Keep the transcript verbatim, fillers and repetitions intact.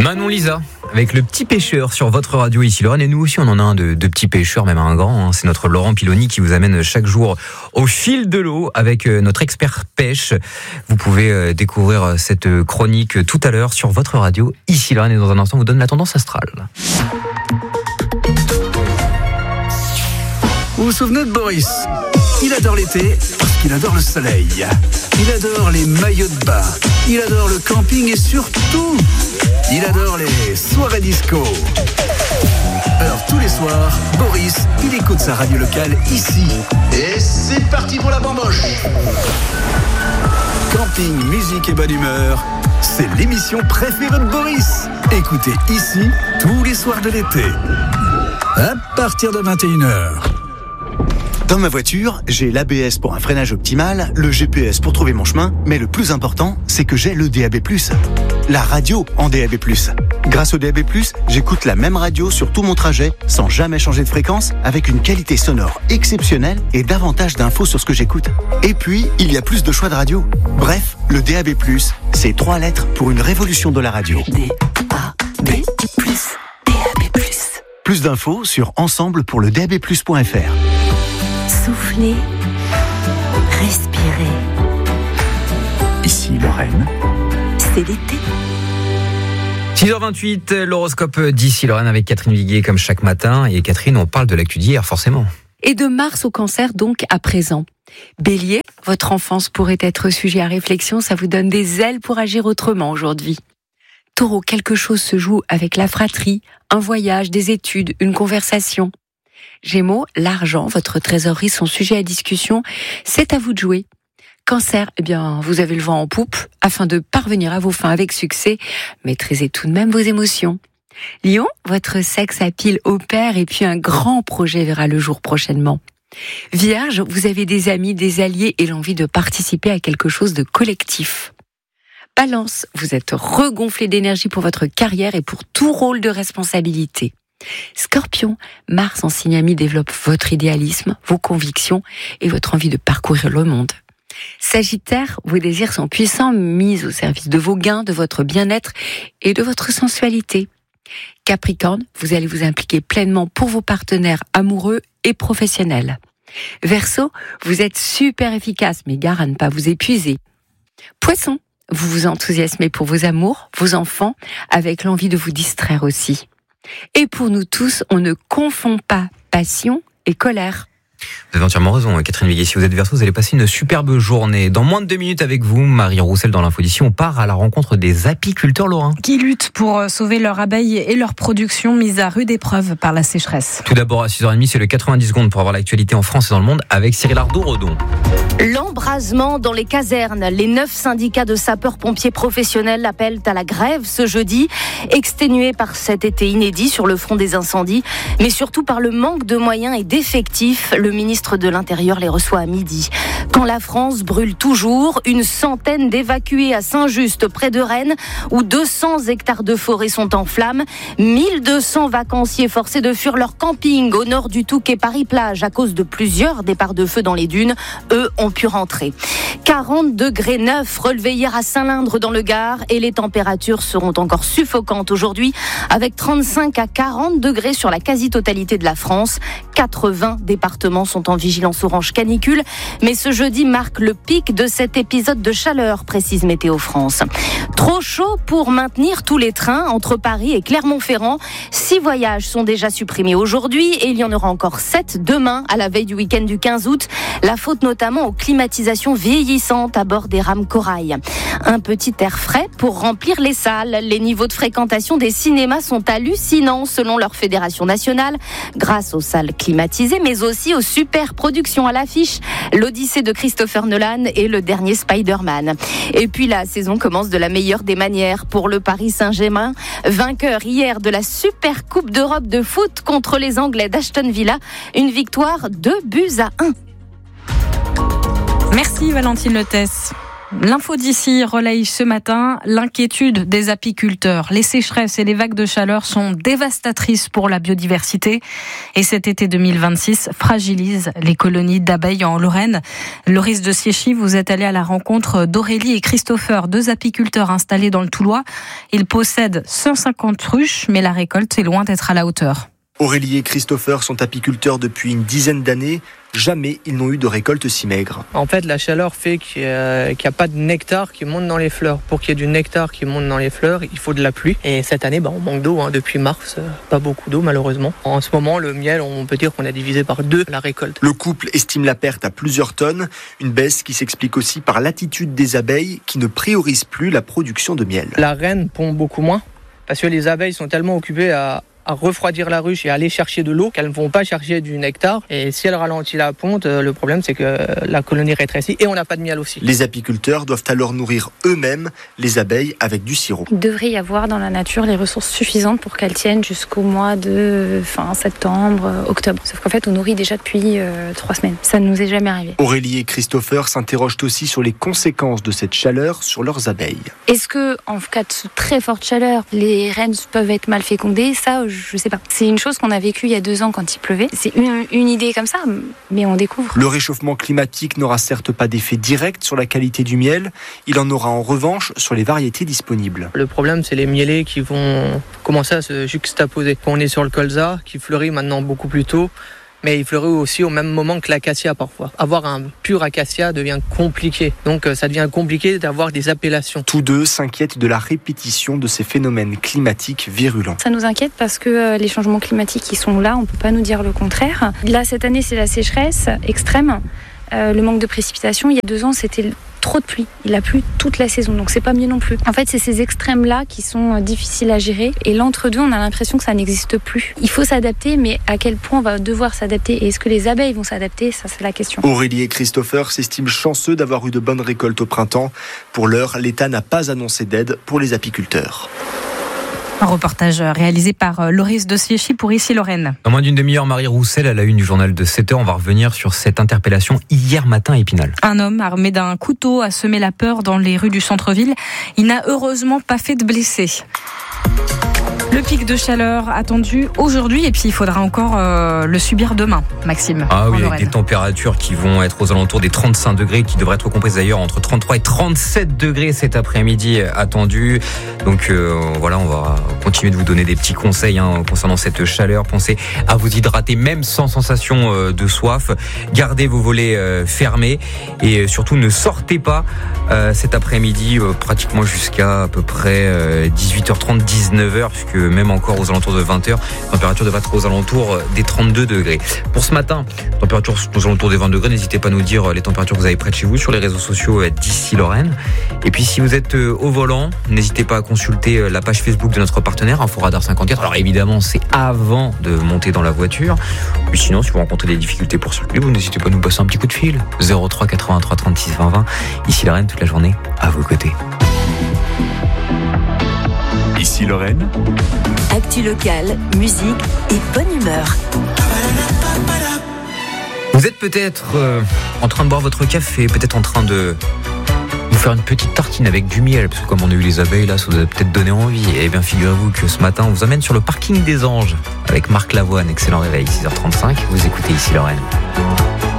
Manon Lisa, avec le petit pêcheur sur votre radio ici Lorraine. Et nous aussi on en a un de, de petits pêcheurs, même un grand, hein. C'est notre Laurent Piloni qui vous amène chaque jour au fil de l'eau avec notre expert pêche. Vous pouvez découvrir cette chronique tout à l'heure sur votre radio ici Lorraine. Et dans un instant on vous donne la tendance astrale. Vous vous souvenez de Boris ? Il adore l'été parce qu'il adore le soleil. Il adore les maillots de bain. Il adore le camping et surtout, il adore les soirées disco. Alors tous les soirs, Boris, il écoute sa radio locale ici. Et c'est parti pour la bamboche. Camping, musique et bonne humeur, c'est l'émission préférée de Boris. Écoutez ici tous les soirs de l'été. À partir de vingt et une heures. Dans ma voiture, j'ai l'A B S pour un freinage optimal, le G P S pour trouver mon chemin, mais le plus important, c'est que j'ai le D A B plus. La radio en D A B plus. Grâce au D A B plus, j'écoute la même radio sur tout mon trajet, sans jamais changer de fréquence, avec une qualité sonore exceptionnelle et davantage d'infos sur ce que j'écoute. Et puis, il y a plus de choix de radio. Bref, le D A B plus, c'est trois lettres pour une révolution de la radio. D A B plus, D A B plus. Plus d'infos sur ensemble pour le D A B plus point F R. Soufflez, respirez. Ici Lorraine. C'est l'été. six heures vingt-huit, l'horoscope d'ici Lorraine avec Catherine Viguier comme chaque matin. Et Catherine, on parle de l'actu d'hier forcément. Et de Mars au Cancer donc à présent. Bélier, votre enfance pourrait être sujet à réflexion, ça vous donne des ailes pour agir autrement aujourd'hui. Taureau, quelque chose se joue avec la fratrie, un voyage, des études, une conversation. Gémeaux, l'argent, votre trésorerie sont sujets à discussion, c'est à vous de jouer. Cancer, eh bien, vous avez le vent en poupe. Afin de parvenir à vos fins avec succès, maîtrisez tout de même vos émotions. Lion, votre sexe à pile opère et puis un grand projet verra le jour prochainement. Vierge, vous avez des amis, des alliés et l'envie de participer à quelque chose de collectif. Balance, vous êtes regonflé d'énergie pour votre carrière et pour tout rôle de responsabilité. Scorpion, Mars en signe ami développe votre idéalisme, vos convictions et votre envie de parcourir le monde. Sagittaire, vos désirs sont puissants, mis au service de vos gains, de votre bien-être et de votre sensualité. Capricorne, vous allez vous impliquer pleinement pour vos partenaires amoureux et professionnels. Verseau, vous êtes super efficace, mais gare à ne pas vous épuiser. Poisson, vous vous enthousiasmez pour vos amours, vos enfants, avec l'envie de vous distraire aussi. Et pour nous tous, on ne confond pas passion et colère. Vous avez entièrement raison, Catherine Viguier. Si vous êtes Verseau, vous allez passer une superbe journée. Dans moins de deux minutes avec vous, Marie Roussel dans l'info d'ici, on part à la rencontre des apiculteurs lorrains. Qui luttent pour sauver leurs abeilles et leur production mise à rude épreuve par la sécheresse. Tout d'abord à six heures trente, c'est le quatre-vingt-dix secondes pour avoir l'actualité en France et dans le monde avec Cyril Ardo-Redon. L'embrasement dans les casernes. Les neuf syndicats de sapeurs-pompiers professionnels appellent à la grève ce jeudi, exténués par cet été inédit sur le front des incendies, mais surtout par le manque de moyens et d'effectifs. Le ministre de l'Intérieur les reçoit à midi. Quand la France brûle toujours, une centaine d'évacués à Saint-Just, près de Rennes, où deux cents hectares de forêt sont en flammes, mille deux cents vacanciers forcés de fuir leur camping au nord du Touquet Paris-Plage à cause de plusieurs départs de feu dans les dunes. Eux ont pu rentrer. quarante degrés neuf relevés hier à Saint-Lindre dans le Gard et les températures seront encore suffocantes aujourd'hui avec trente-cinq à quarante degrés sur la quasi-totalité de la France. quatre-vingts départements sont en vigilance orange canicule, mais ce jeudi marque le pic de cet épisode de chaleur, précise Météo France. Trop chaud pour maintenir tous les trains entre Paris et Clermont-Ferrand. Six voyages sont déjà supprimés aujourd'hui et il y en aura encore sept demain à la veille du week-end du quinze août. La faute notamment aux climatisations vieillissantes à bord des rames Corail. Un petit air frais pour remplir les salles. Les niveaux de fréquentation des cinémas sont hallucinants selon leur fédération nationale, grâce aux salles climatisées, mais aussi aux super productions à l'affiche. L'Odyssée de Christopher Nolan et le dernier Spider-Man. Et puis la saison commence de la meilleure des manières pour le Paris Saint-Germain, vainqueur hier de la Super Coupe d'Europe de foot contre les Anglais d'Aston Villa. Une victoire deux buts à un. Merci Valentine Lethès. L'info d'ici relaye ce matin l'inquiétude des apiculteurs. Les sécheresses et les vagues de chaleur sont dévastatrices pour la biodiversité et cet été deux mille vingt-six fragilise les colonies d'abeilles en Lorraine. Loris de Siechy, vous êtes allé à la rencontre d'Aurélie et Christopher, deux apiculteurs installés dans le Toulois. Ils possèdent cent cinquante ruches, mais la récolte est loin d'être à la hauteur. Aurélie et Christopher sont apiculteurs depuis une dizaine d'années. Jamais ils n'ont eu de récolte si maigre. En fait, la chaleur fait qu'il n'y a, qu'il y a pas de nectar qui monte dans les fleurs. Pour qu'il y ait du nectar qui monte dans les fleurs, il faut de la pluie. Et cette année, bah, on manque d'eau hein, depuis mars. Pas beaucoup d'eau, malheureusement. En ce moment, le miel, on peut dire qu'on a divisé par deux la récolte. Le couple estime la perte à plusieurs tonnes. Une baisse qui s'explique aussi par l'attitude des abeilles qui ne priorisent plus la production de miel. La reine pond beaucoup moins parce que les abeilles sont tellement occupées à... à refroidir la ruche et aller chercher de l'eau, qu'elles ne vont pas chercher du nectar. Et si elle ralentit la ponte, le problème c'est que la colonie rétrécit et on n'a pas de miel aussi. Les apiculteurs doivent alors nourrir eux-mêmes les abeilles avec du sirop. Il devrait y avoir dans la nature les ressources suffisantes pour qu'elles tiennent jusqu'au mois de fin septembre, octobre. Sauf qu'en fait on nourrit déjà depuis euh, trois semaines. Ça ne nous est jamais arrivé. Aurélie et Christopher s'interrogent aussi sur les conséquences de cette chaleur sur leurs abeilles. Est-ce que en cas de très forte chaleur, les reines peuvent être mal fécondées? Ça, je sais pas. C'est une chose qu'on a vécue il y a deux ans quand il pleuvait. C'est une, une idée comme ça, mais on découvre. Le réchauffement climatique n'aura certes pas d'effet direct sur la qualité du miel. Il en aura en revanche sur les variétés disponibles. Le problème, c'est les mielés qui vont commencer à se juxtaposer. On est sur le colza, qui fleurit maintenant beaucoup plus tôt. Mais il fleurit aussi au même moment que l'acacia parfois. Avoir un pur acacia devient compliqué. Donc ça devient compliqué d'avoir des appellations. Tous deux s'inquiètent de la répétition de ces phénomènes climatiques virulents. Ça nous inquiète parce que les changements climatiques qui sont là, on ne peut pas nous dire le contraire. Là, cette année, c'est la sécheresse extrême. Euh, le manque de précipitations. Il y a deux ans, c'était trop de pluie. Il a plu toute la saison, donc c'est pas mieux non plus. En fait, c'est ces extrêmes-là qui sont difficiles à gérer. Et l'entre-deux, on a l'impression que ça n'existe plus. Il faut s'adapter, mais à quel point on va devoir s'adapter? Et est-ce que les abeilles vont s'adapter? Ça, c'est la question. Aurélie et Christopher s'estiment chanceux d'avoir eu de bonnes récoltes au printemps. Pour l'heure, l'État n'a pas annoncé d'aide pour les apiculteurs. Un reportage réalisé par Loris de Siechy pour Ici Lorraine. Dans moins d'une demi-heure, Marie Roussel à la une du journal de sept heures. On va revenir sur cette interpellation hier matin à Épinal. Un homme armé d'un couteau a semé la peur dans les rues du centre-ville. Il n'a heureusement pas fait de blessés. Le pic de chaleur attendu aujourd'hui et puis il faudra encore euh, le subir demain, Maxime. Ah oui, avec des températures qui vont être aux alentours des trente-cinq degrés, qui devraient être comprises d'ailleurs entre trente-trois et trente-sept degrés cet après-midi attendu. Donc euh, voilà, on va continuer de vous donner des petits conseils hein, concernant cette chaleur. Pensez à vous hydrater même sans sensation euh, de soif. Gardez vos volets euh, fermés et surtout ne sortez pas euh, cet après-midi euh, pratiquement jusqu'à à peu près euh, dix-huit heures trente, dix-neuf heures puisque même encore aux alentours de vingt heures, la température devrait être aux alentours des trente-deux degrés. Pour ce matin, température aux alentours des vingt degrés, n'hésitez pas à nous dire les températures que vous avez près de chez vous sur les réseaux sociaux d'Ici Lorraine. Et puis si vous êtes au volant, n'hésitez pas à consulter la page Facebook de notre partenaire Inforadar cinquante-quatre. Alors évidemment, c'est avant de monter dans la voiture. Puis sinon, si vous rencontrez des difficultés pour circuler, vous n'hésitez pas à nous passer un petit coup de fil. zéro trois quatre-vingt-trois trente-six vingt vingt. Ici Lorraine, toute la journée, à vos côtés. Ici Lorraine. Actu locale, musique et bonne humeur. Vous êtes peut-être euh, en train de boire votre café, peut-être en train de vous faire une petite tartine avec du miel, parce que comme on a eu les abeilles là, ça vous a peut-être donné envie. Eh bien, figurez-vous que ce matin, on vous amène sur le parking des Anges avec Marc Lavoine. Excellent réveil, six heures trente-cinq. Vous écoutez Ici Lorraine.